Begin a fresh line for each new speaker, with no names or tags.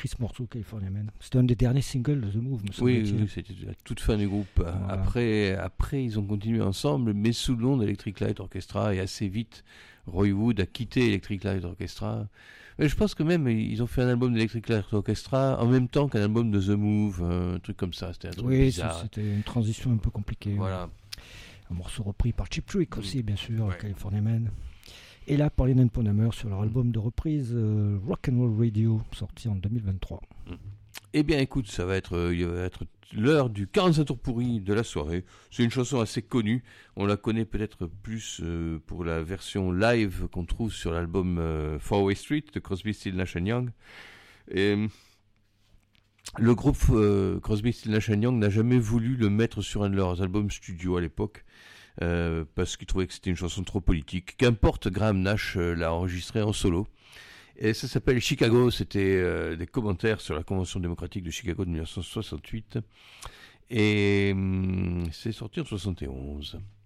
triste morceau, California Man. C'était un des derniers singles de The Move, me semble-t-il.
Oui, c'était la toute fin du groupe. Voilà. Après, ils ont continué ensemble, mais sous le nom d'Electric Light Orchestra, et assez vite, Roy Wood a quitté Electric Light Orchestra. Mais je pense que même, ils ont fait un album d'Electric Light Orchestra en même temps qu'un album de The Move, un truc comme ça. C'était un truc bizarre.
C'était une transition un peu compliquée.
Voilà.
Un morceau repris par Cheap Trick aussi, bien sûr, California Man. Et là, par les Nanpon Hammer sur leur album de reprise Rock'n'Roll Radio, sorti en 2023.
Eh bien, écoute, il va être l'heure du 45 tours pourri de la soirée. C'est une chanson assez connue. On la connaît peut-être plus pour la version live qu'on trouve sur l'album Four Way Street de Crosby, Stills, Nash & Young. Et le groupe Crosby, Stills, Nash & Young n'a jamais voulu le mettre sur un de leurs albums studio à l'époque. Parce qu'il trouvait que c'était une chanson trop politique. Qu'importe, Graham Nash l'a enregistré en solo. Et ça s'appelle Chicago. C'était des commentaires sur la Convention démocratique de Chicago de 1968. Et c'est sorti en 1971.